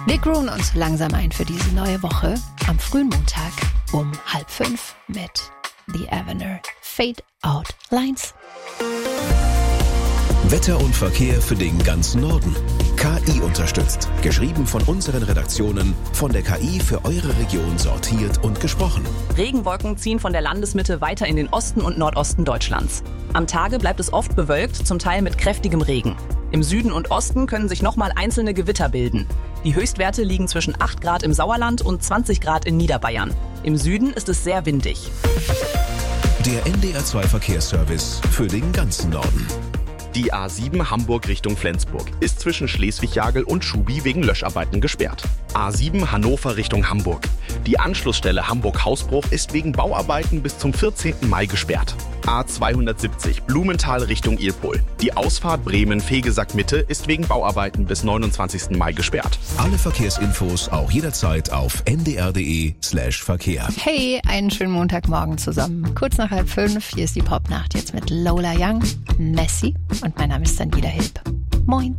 Wir grooven uns langsam ein für diese neue Woche am frühen Montag um 4:30 mit The Avener Fade Out Lines. Wetter und Verkehr für den ganzen Norden. KI unterstützt. Geschrieben von unseren Redaktionen, von der KI für eure Region sortiert und gesprochen. Regenwolken ziehen von der Landesmitte weiter in den Osten und Nordosten Deutschlands. Am Tage bleibt es oft bewölkt, zum Teil mit kräftigem Regen. Im Süden und Osten können sich nochmal einzelne Gewitter bilden. Die Höchstwerte liegen zwischen 8 Grad im Sauerland und 20 Grad in Niederbayern. Im Süden ist es sehr windig. Der NDR2 Verkehrsservice für den ganzen Norden. Die A7 Hamburg Richtung Flensburg ist zwischen Schleswig-Jagel und Schubi wegen Löscharbeiten gesperrt. A7 Hannover Richtung Hamburg. Die Anschlussstelle Hamburg-Hausbruch ist wegen Bauarbeiten bis zum 14. Mai gesperrt. A270 Blumenthal Richtung Ilpol. Die Ausfahrt Bremen-Fegesack-Mitte ist wegen Bauarbeiten bis 29. Mai gesperrt. Alle Verkehrsinfos auch jederzeit auf ndr.de/Verkehr. Hey, einen schönen Montagmorgen zusammen. Kurz nach 4:30, hier ist die Popnacht jetzt mit Lola Young, Messi und mein Name ist Daniela Hilb. Moin.